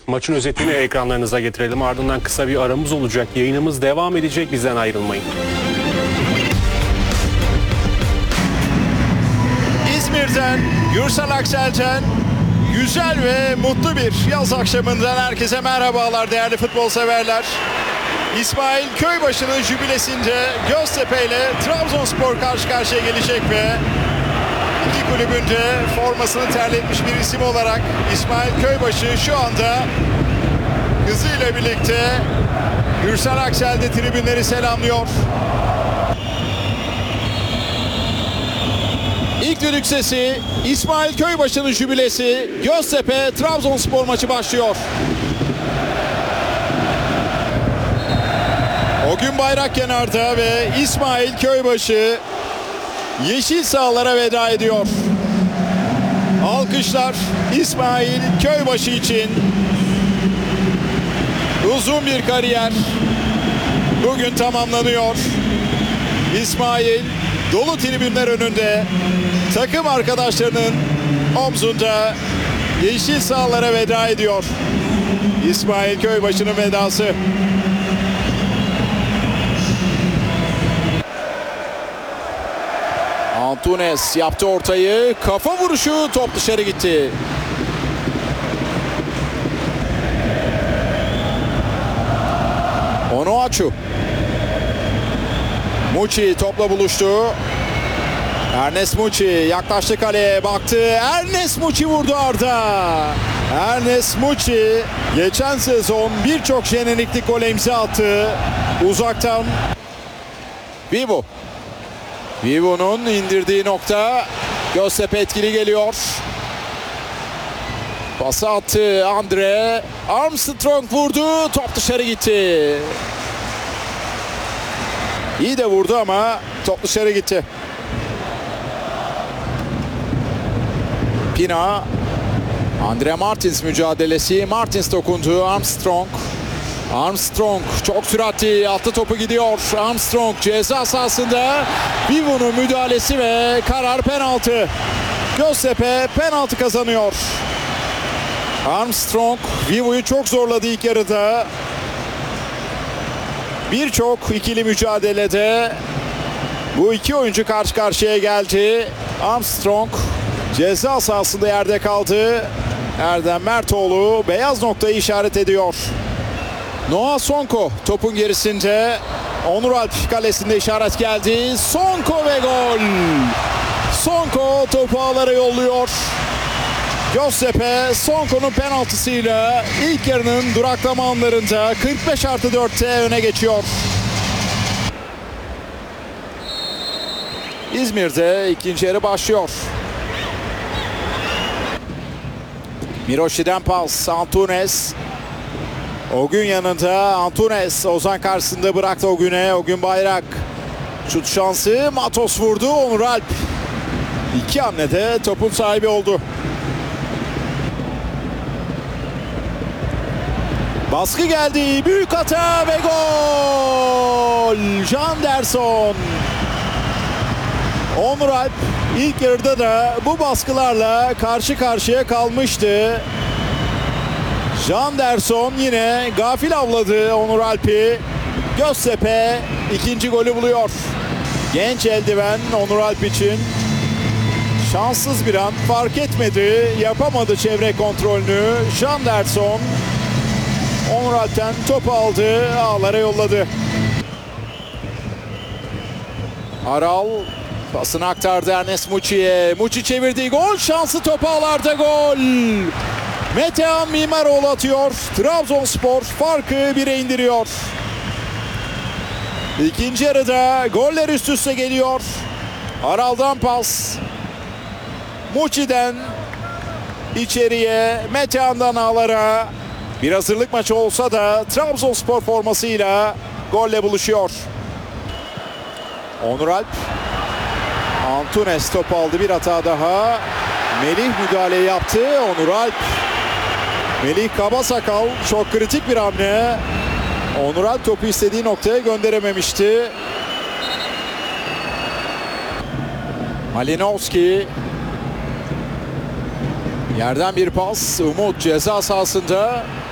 Maçın özetini ekranlarınıza getirelim. Ardından kısa bir aramız olacak. Yayınımız devam edecek. Bizden ayrılmayın. İzmir'den Gürsel Aksel'den güzel ve mutlu bir yaz akşamından herkese merhabalar değerli futbol severler. İsmail Köybaşı'nın jübilesinde Göztepe ile Trabzonspor karşı karşıya gelecek ve iki kulübünde formasını terletmiş bir isim olarak İsmail Köybaşı şu anda kızıyla birlikte Gürsel Aksel'de tribünleri selamlıyor. İlk düdük sesi, İsmail Köybaşı'nın jübilesi, Göztepe Trabzonspor maçı başlıyor. O gün bayrak kenarda ve İsmail Köybaşı yeşil sahalara veda ediyor. Alkışlar İsmail Köybaşı için. Uzun bir kariyer bugün tamamlanıyor. İsmail dolu tribünler önünde takım arkadaşlarının omzunda yeşil sahalara veda ediyor. İsmail Köybaşı'nın vedası. Antunes yaptı ortayı. Kafa vuruşu, top dışarı gitti. Onuachu. Muçi topla buluştu. Ernest Muçi yaklaştı kaleye, baktı. Ernest Muçi vurdu Arda. Ernest Muçi geçen sezon birçok jeneriklik gole imza attı. Uzaktan. Vivo. Vivo'nun indirdiği nokta. Göztepe etkili geliyor. Pası attı Andre. Armstrong vurdu. Top dışarı gitti. İyi de vurdu ama top dışarı gitti. Pina. Andre Martins mücadelesi. Martins dokundu. Armstrong. Armstrong çok süratli attı, topu gidiyor. Armstrong ceza sahasında. Vivo'nun müdahalesi ve karar penaltı. Göztepe penaltı kazanıyor. Armstrong Vivo'yu çok zorladı ilk yarıda. Birçok ikili mücadelede bu iki oyuncu karşı karşıya geldi. Armstrong ceza sahasında yerde kaldı. Erdem Mertoğlu beyaz noktayı işaret ediyor. Noah Sonko topun gerisinde. Onur Alp kalesinde işaret geldi. Sonko ve gol. Sonko topu ağlara yolluyor. Göztepe Sonko'nun penaltısıyla ilk yarının duraklama anlarında 45+4'te öne geçiyor. İzmir'de ikinci yarı başlıyor. Miroşi'den pas. Antunes. O gün yanında Antunes. Ozan karşısında bıraktı o güne. O gün bayrak. Şut şansı. Matos vurdu. Onur Alp. İki hamlede topun sahibi oldu. Baskı geldi. Büyük hata ve gol. Janderson. Onur Alp ilk yarıda da bu baskılarla karşı karşıya kalmıştı. Janderson yine gafil avladı Onur Alp'i. Göztepe ikinci golü buluyor. Genç eldiven Onur Alp için. Şanssız bir an, fark etmedi, yapamadı çevre kontrolünü. Janderson Onur Alp'ten topu aldı, ağlara yolladı. Aral pasını aktardı Ernest Muçi'ye. Muçi çevirdi, gol şansı, top ağlarda, gol. Metehan Mimaroğlu atıyor. Trabzonspor farkı 1'e indiriyor. İkinci yarıda goller üst üste geliyor. Aral'dan pas. Muçi'den içeriye, Metehan'dan ağlara. Bir hazırlık maçı olsa da Trabzonspor formasıyla golle buluşuyor. Onur Alp. Antunes top aldı, bir hata daha. Melih müdahale yaptı. Onur Alp. Melih Kabasakal çok kritik bir hamle. Onur Alp topu istediği noktaya gönderememişti. Malinovski. Yerden bir pas. Umut ceza sahasında.